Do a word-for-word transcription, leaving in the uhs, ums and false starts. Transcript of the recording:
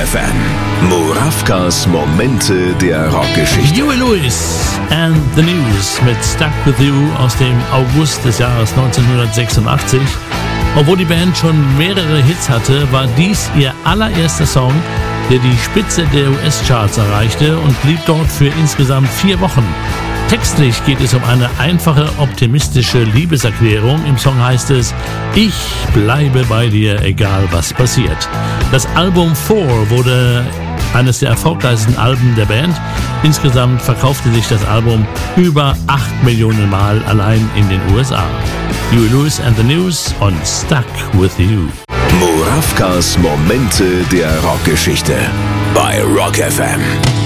F M. Murawkas Momente der Rockgeschichte. Huey Lewis and the News mit Stuck With You aus dem August des Jahres neunzehnhundertsechsundachtzig. Obwohl die Band schon mehrere Hits hatte, war dies ihr allererster Song, der die Spitze der U S-Charts erreichte und blieb dort für insgesamt vier Wochen. Textlich geht es um eine einfache, optimistische Liebeserklärung. Im Song heißt es: Ich bleibe bei dir, egal was passiert. Das Album Four wurde eines der erfolgreichsten Alben der Band. Insgesamt verkaufte sich das Album über acht Millionen Mal allein in den U S A. Huey Lewis and the News und Stuck With You. Murawkas Momente der Rockgeschichte bei Rock F M.